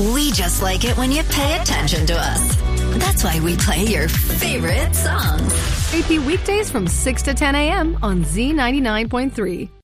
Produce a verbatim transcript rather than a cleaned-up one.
We just like it when you pay attention to us. That's why we play your favorite songs. A P weekdays from six to ten a.m. on Z ninety-nine point three.